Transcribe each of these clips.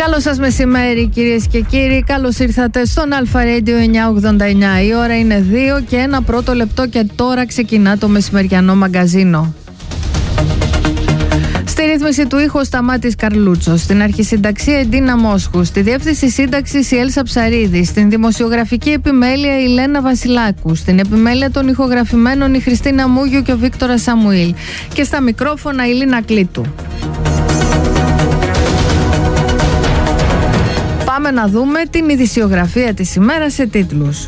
Καλό σας μεσημέρι κυρίες και κύριοι, καλώς ήρθατε στον Αλφα Radio 989. Η ώρα είναι 2 και ένα πρώτο λεπτό και τώρα ξεκινά το μεσημεριανό μαγκαζίνο. Στη ρύθμιση του ήχου Σταμάτης Καρλούτσος, στην αρχισυνταξία Εντίνα Μόσχου, στη διεύθυνση σύνταξης η Έλσα Ψαρίδη, στην δημοσιογραφική επιμέλεια η Λένα Βασιλάκου, στην επιμέλεια των ηχογραφημένων η Χριστίνα Μούγιου και ο Βίκτορας Σαμουήλ και στα μικρόφωνα η Λίνα Κλήτου. Πάμε να δούμε την ειδησιογραφία της ημέρας σε τίτλους.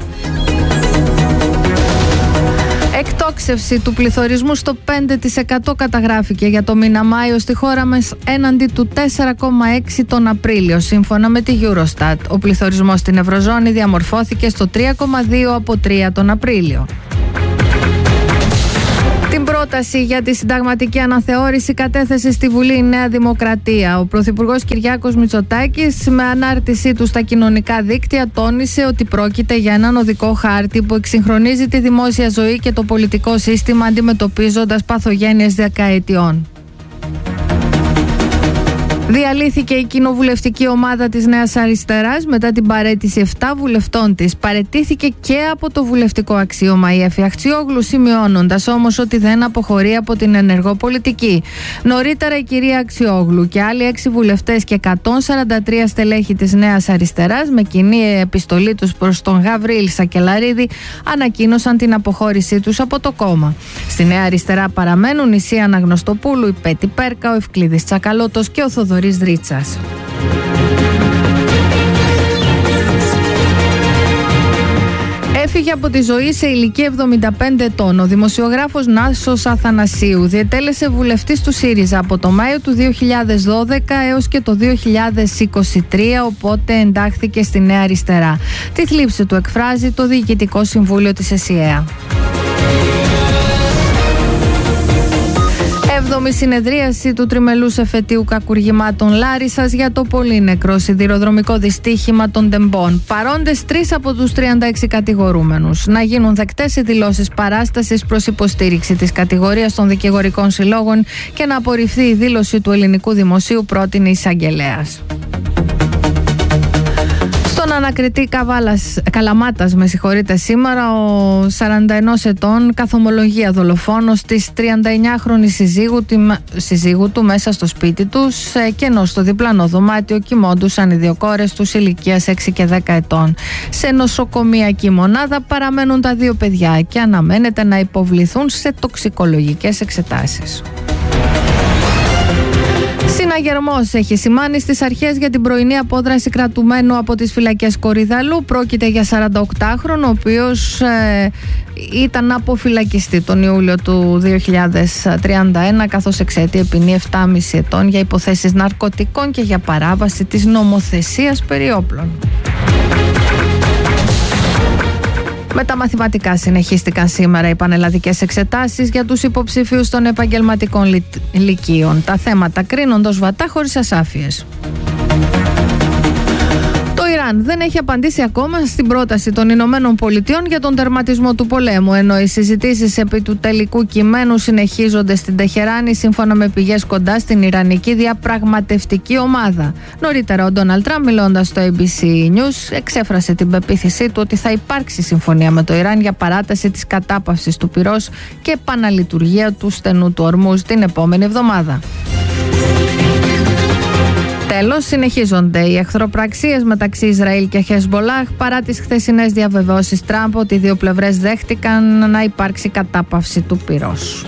Εκτόξευση του πληθωρισμού στο 5% καταγράφηκε για το μήνα Μάιο στη χώρα μας έναντι του 4,6% τον Απρίλιο, σύμφωνα με τη Eurostat. Ο πληθωρισμός στην Ευρωζώνη διαμορφώθηκε στο 3,2% από 3% τον Απρίλιο. Την πρόταση για τη συνταγματική αναθεώρηση κατέθεσε στη Βουλή η Νέα Δημοκρατία. Ο Πρωθυπουργός Κυριάκος Μητσοτάκης, με ανάρτησή του στα κοινωνικά δίκτυα, τόνισε ότι πρόκειται για έναν οδικό χάρτη που εξυγχρονίζει τη δημόσια ζωή και το πολιτικό σύστημα, αντιμετωπίζοντας παθογένειες δεκαετιών. Διαλύθηκε η κοινοβουλευτική ομάδα της Νέας Αριστεράς μετά την παραίτηση 7 βουλευτών της. Παραιτήθηκε και από το βουλευτικό αξίωμα η Εφη Αχτσιόγλου, σημειώνοντας όμως ότι δεν αποχωρεί από την ενεργό πολιτική. Νωρίτερα η κυρία Αχτσιόγλου και άλλοι 6 βουλευτές και 143 στελέχη της Νέας Αριστεράς, με κοινή επιστολή τους προς τον Γαβρίλ Σακελαρίδη, ανακοίνωσαν την αποχώρησή τους από το κόμμα. Στη Νέα Αριστερά παραμένουν η Σία Αναγνωστοπούλου, η Πέτη Πέρκα, ο Ευκλήδης Τσακαλώτος και ο Θοδωρής Δρίτσας. Έφυγε από τη ζωή σε ηλικία 75 ετών. Ο δημοσιογράφος Νάσος Αθανασίου διετέλεσε βουλευτής του ΣΥΡΙΖΑ από το Μάιο του 2012 έως και το 2023, οπότε εντάχθηκε στη Νέα Αριστερά. Τη θλίψη του εκφράζει το Διοικητικό Συμβούλιο της ΕΣΥΑ. 7η συνεδρίαση του τριμελούς εφετείου κακουργημάτων Λάρισσας για το πολύνεκρο σιδηροδρομικό δυστύχημα των Τεμπών. Παρόντες 3 από τους 36 κατηγορούμενους. Να γίνουν δεκτές οι δηλώσεις παράστασης προς υποστήριξη της κατηγορίας των δικηγορικών συλλόγων και να απορριφθεί η δήλωση του ελληνικού δημοσίου, πρότεινε η εισαγγελέας. Στον ανακριτή Καλαμάτας, σήμερα, ο 41 ετών καθομολογία δολοφόνος της 39χρονης συζύγου του μέσα στο σπίτι τους, και ενώ στο διπλανό δωμάτιο κοιμόντουσαν οι 2 κόρες τους ηλικίας 6 και 10 ετών. Σε νοσοκομιακή μονάδα παραμένουν τα 2 παιδιά και αναμένεται να υποβληθούν σε τοξικολογικές εξετάσεις. Συναγερμός έχει σημάνει στις αρχές για την πρωινή απόδραση κρατουμένου από τις φυλακές Κορυδαλού. Πρόκειται για 48χρονο, ο οποίος ήταν να αποφυλακιστεί τον Ιούλιο του 2031, καθώς εξαίτει ποινή 7,5 ετών για υποθέσεις ναρκωτικών και για παράβαση της νομοθεσίας περί όπλων. Με τα μαθηματικά συνεχίστηκαν σήμερα οι πανελλαδικές εξετάσεις για τους υποψηφίους των επαγγελματικών λυκείων. Τα θέματα κρίνονται ως βατά χωρίς ασάφειες. Το Ιράν δεν έχει απαντήσει ακόμα στην πρόταση των Ηνωμένων Πολιτειών για τον τερματισμό του πολέμου, ενώ οι συζητήσεις επί του τελικού κειμένου συνεχίζονται στην Τεχεράνη, σύμφωνα με πηγές κοντά στην Ιρανική διαπραγματευτική ομάδα. Νωρίτερα, ο Ντόναλντ Τραμπ, μιλώντας στο ABC News, εξέφρασε την πεποίθησή του ότι θα υπάρξει συμφωνία με το Ιράν για παράταση της κατάπαυσης του πυρός και επαναλειτουργία του στενού του Ορμούζ την επόμενη εβδομάδα. Τέλος, συνεχίζονται οι εχθροπραξίες μεταξύ Ισραήλ και Χεσμπολάχ παρά τις χθεσινές διαβεβαιώσεις Τραμπ ότι οι 2 πλευρές δέχτηκαν να υπάρξει κατάπαυση του πυρός.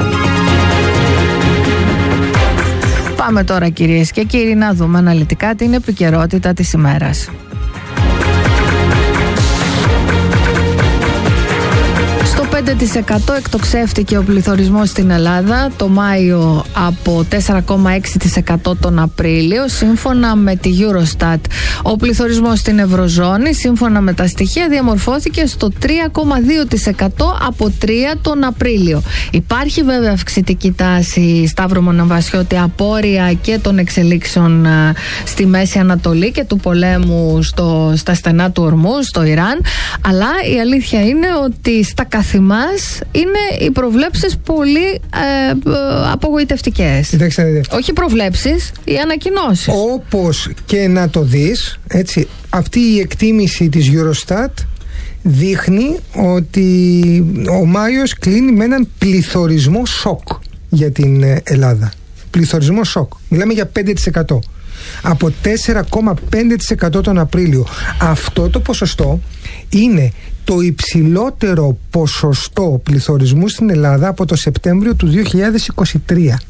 Πάμε τώρα, κυρίες και κύριοι, να δούμε αναλυτικά την επικαιρότητα της ημέρας. Στο 5% εκτοξεύτηκε ο πληθωρισμός στην Ελλάδα το Μάιο από 4,6% τον Απρίλιο, σύμφωνα με τη Eurostat. Ο πληθωρισμός στην Ευρωζώνη, σύμφωνα με τα στοιχεία, διαμορφώθηκε στο 3,2% από 3% τον Απρίλιο. Υπάρχει βέβαια αυξητική τάση, Σταύρο Μοναβασιώτη, απόρρια και των εξελίξεων στη Μέση Ανατολή και του πολέμου στα στενά του Ορμούζ, στο Ιράν, αλλά η αλήθεια είναι ότι στα καθημερινά μας είναι οι προβλέψεις πολύ απογοητευτικές. Όχι προβλέψεις, οι ανακοινώσεις. Όπως και να το δεις, έτσι, αυτή η εκτίμηση της Eurostat δείχνει ότι ο Μάιος κλείνει με έναν πληθωρισμό σοκ για την Ελλάδα. Πληθωρισμό σοκ. Μιλάμε για 5%. Από 4,5% τον Απρίλιο. Αυτό το ποσοστό είναι το υψηλότερο ποσοστό πληθωρισμού στην Ελλάδα από το Σεπτέμβριο του 2023.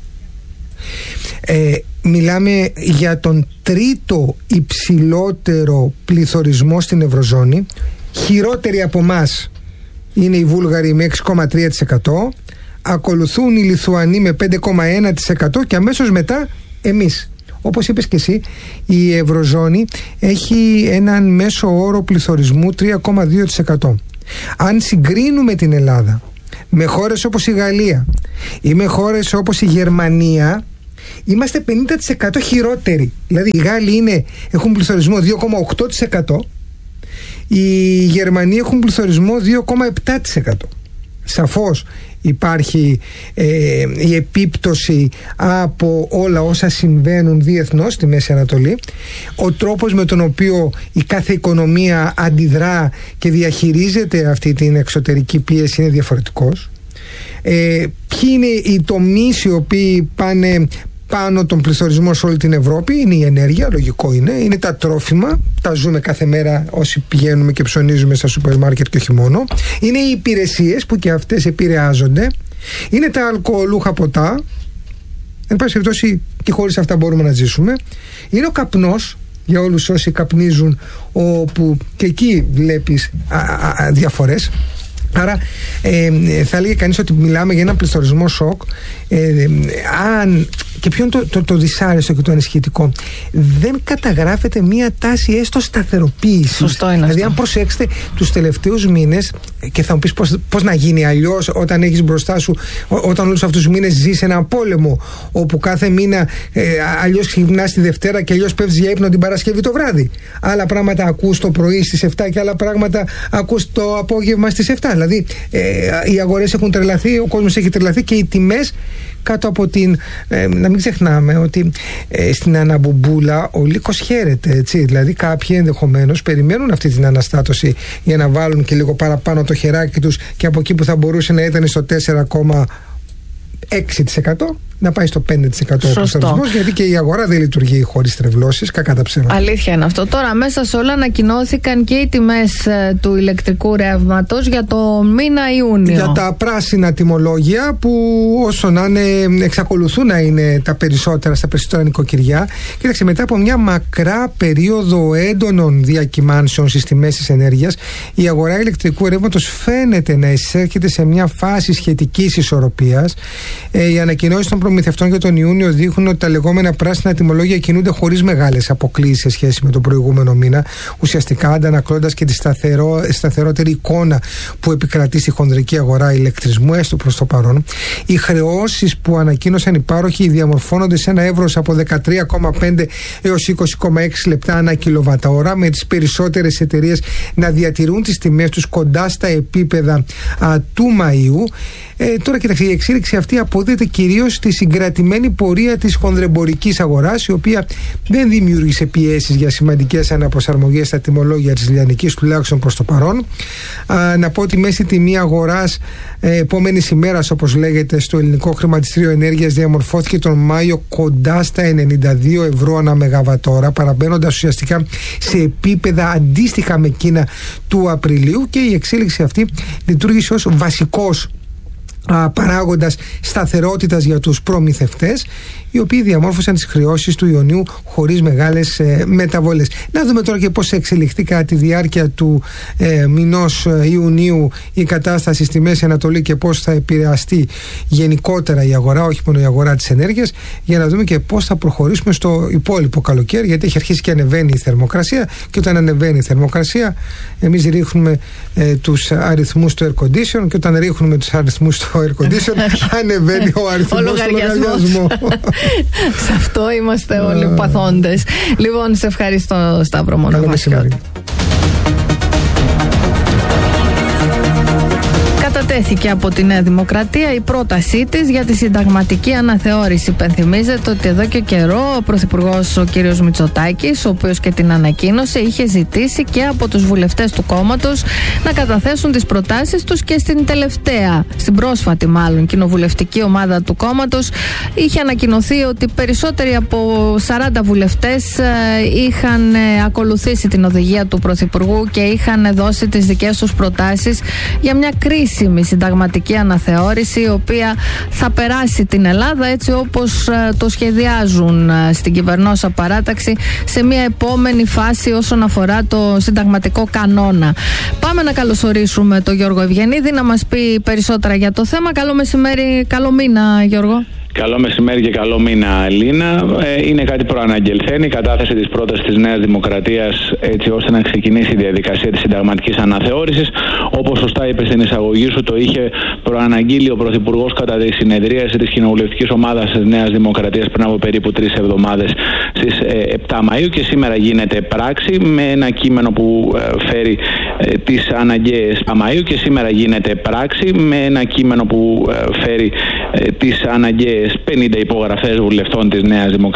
Μιλάμε για τον τρίτο υψηλότερο πληθωρισμό στην Ευρωζώνη. Χειρότεροι από μας είναι οι Βούλγαροι με 6,3%, ακολουθούν οι Λιθουανοί με 5,1% και αμέσως μετά εμείς. Όπως είπες και εσύ, η Ευρωζώνη έχει έναν μέσο όρο πληθωρισμού 3,2%. Αν συγκρίνουμε την Ελλάδα με χώρες όπως η Γαλλία ή με χώρες όπως η Γερμανία, είμαστε 50% χειρότεροι. Δηλαδή οι Γάλλοι έχουν πληθωρισμό 2,8%, οι Γερμανοί έχουν πληθωρισμό 2,7%. Σαφώς υπάρχει η επίπτωση από όλα όσα συμβαίνουν διεθνώς στη Μέση Ανατολή. Ο τρόπος με τον οποίο η κάθε οικονομία αντιδρά και διαχειρίζεται αυτή την εξωτερική πίεση είναι διαφορετικός. Ποιοι είναι οι τομείς οι οποίοι πάνε πάνω τον πληθωρισμό σε όλη την Ευρώπη? Είναι η ενέργεια, λογικό είναι τα τρόφιμα, τα ζούμε κάθε μέρα όσοι πηγαίνουμε και ψωνίζουμε στα σούπερ μάρκετ και όχι μόνο. Είναι οι υπηρεσίες που και αυτές επηρεάζονται. Είναι τα αλκοολούχα ποτά, εν πάση περιπτώσει και χωρίς αυτά μπορούμε να ζήσουμε. Είναι ο καπνός, για όλους όσοι καπνίζουν, όπου και εκεί βλέπεις διαφορές. Άρα θα έλεγε κανείς ότι μιλάμε για έναν πληθωρισμό σοκ. Και ποιο είναι το δυσάρεστο και το ανησυχητικό? Δεν καταγράφεται μία τάση έστω σταθεροποίησης. Σωστό είναι δηλαδή αυτό. Αν προσέξετε τους τελευταίους μήνες, και θα μου πεις πώς να γίνει αλλιώς όταν έχεις μπροστά σου, όταν όλους αυτούς τους μήνες ζεις έναν πόλεμο όπου κάθε μήνα αλλιώς ξυπνάς τη Δευτέρα και αλλιώς πέφτεις για ύπνο την Παρασκευή το βράδυ. Άλλα πράγματα ακούς το πρωί στις 7 και άλλα πράγματα ακούς το απόγευμα στις 7. Δηλαδή οι αγορές έχουν τρελαθεί, ο κόσμος έχει τρελαθεί και οι τιμές κάτω από την... να μην ξεχνάμε ότι στην αναμπουμπούλα ο λύκος χαίρεται, έτσι. Δηλαδή κάποιοι ενδεχομένως περιμένουν αυτή την αναστάτωση για να βάλουν και λίγο παραπάνω το χεράκι τους και από εκεί που θα μπορούσε να ήταν στο 4,6% να πάει στο 5% ο πληθωρισμός, γιατί και η αγορά δεν λειτουργεί χωρίς τρευλώσεις, κακά τα ψέματα. Αλήθεια είναι αυτό. Τώρα μέσα σε όλα ανακοινώθηκαν και οι τιμές του ηλεκτρικού ρεύματος για το μήνα Ιούνιο. Για τα πράσινα τιμολόγια που όσο να είναι εξακολουθούν να είναι τα περισσότερα στα περισσότερα νοικοκυριά. Κοίταξε, μετά από μια μακρά περίοδο έντονων διακυμάνσεων στις τιμές της ενέργειας, η αγορά ηλεκτρικού ρεύματος φαίνεται να εισέρχεται σε μια φάση σχετικής ισορροπίας. Οι ανακοινώσεις των προμηθευτών για τον Ιούνιο δείχνουν ότι τα λεγόμενα πράσινα τιμολόγια κινούνται χωρίς μεγάλες αποκλίσεις σε σχέση με τον προηγούμενο μήνα, ουσιαστικά αντανακλώντας και τη σταθερότερη εικόνα που επικρατεί στη χονδρική αγορά ηλεκτρισμού, έστω προς το παρόν. Οι χρεώσεις που ανακοίνωσαν οι πάροχοι διαμορφώνονται σε ένα εύρος από 13,5 έως 20,6 λεπτά ανά κιλοβατόρα, με τις περισσότερες εταιρείες να διατηρούν τις τιμές τους κοντά στα επίπεδα του Μαΐου. Τώρα κοιτάξτε, η εξέλιξη αυτή αποδίδεται κυρίως στη συγκρατημένη πορεία της χονδρεμπορικής αγοράς, η οποία δεν δημιούργησε πιέσεις για σημαντικές αναπροσαρμογές στα τιμολόγια της λιανικής, τουλάχιστον προς το παρόν. Να πω ότι μέση τιμή αγοράς επόμενης ημέρας, όπως λέγεται στο ελληνικό χρηματιστήριο ενέργειας, διαμορφώθηκε τον Μάιο κοντά στα 92 ευρώ ανά μεγαβατόρα, παραμπαίνοντας ουσιαστικά σε επίπεδα αντίστοιχα με εκείνα του Απριλίου, και η εξέλιξη αυτή λειτουργήσε ως βασικός παράγοντας σταθερότητας για τους προμηθευτές, οι οποίοι διαμόρφωσαν τις χρεώσεις του Ιουνίου χωρίς μεγάλες μεταβολές. Να δούμε τώρα και πώς εξελιχθεί κατά τη διάρκεια του μηνός Ιουνίου η κατάσταση στη Μέση Ανατολή και πώς θα επηρεαστεί γενικότερα η αγορά, όχι μόνο η αγορά της ενέργειας, για να δούμε και πώς θα προχωρήσουμε στο υπόλοιπο καλοκαίρι, γιατί έχει αρχίσει και ανεβαίνει η θερμοκρασία, και όταν ανεβαίνει η θερμοκρασία εμείς ρίχνουμε τους αριθμούς του air condition, και όταν ρίχνουμε τους αριθμούς του air condition ανεβαίνει ο αριθμός του λογαριασμού. Σε αυτό είμαστε όλοι παθόντες. Λοιπόν, σε ευχαριστώ, Σταύρο Μονοβασιώτη. Κατατέθηκε από τη Νέα Δημοκρατία η πρότασή της για τη συνταγματική αναθεώρηση. Υπενθυμίζεται ότι εδώ και καιρό ο Πρωθυπουργός ο κ. Μητσοτάκης, ο οποίος και την ανακοίνωσε, είχε ζητήσει και από τους βουλευτές του κόμματος να καταθέσουν τις προτάσεις τους και στην πρόσφατη μάλλον κοινοβουλευτική ομάδα του κόμματος είχε ανακοινωθεί ότι περισσότεροι από 40 βουλευτές είχαν ακολουθήσει την οδηγία του Πρωθυπουργού και είχαν δώσει τις δικές τους προτάσεις για μια κρίσιμη συνταγματική αναθεώρηση, η οποία θα περάσει την Ελλάδα έτσι όπως το σχεδιάζουν στην κυβερνόσα παράταξη σε μια επόμενη φάση όσον αφορά το συνταγματικό κανόνα. Πάμε να καλωσορίσουμε τον Γιώργο Ευγενίδη να μας πει περισσότερα για το θέμα. Καλό μεσημέρι, καλό μήνα Γιώργο. Καλό μεσημέρι και καλό μήνα, Ελίνα. Είναι κάτι προαναγγελθέν η κατάθεση της πρότασης της Νέας Δημοκρατίας, έτσι ώστε να ξεκινήσει η διαδικασία της συνταγματικής αναθεώρησης. Όπως σωστά είπες στην εισαγωγή σου, το είχε προαναγγείλει ο Πρωθυπουργός κατά τη συνεδρίαση της κοινοβουλευτικής ομάδας της Νέας Δημοκρατίας πριν από περίπου 3 εβδομάδες στις 7 Μαΐου και σήμερα γίνεται πράξη με ένα κείμενο που φέρει τις αναγκαίες Μαΐου και σήμερα γίνεται πράξη με ένα κείμενο που φέρει τις αναγκαίες 50 υπογραφές βουλευτών της Νέας Δημοκρατίας.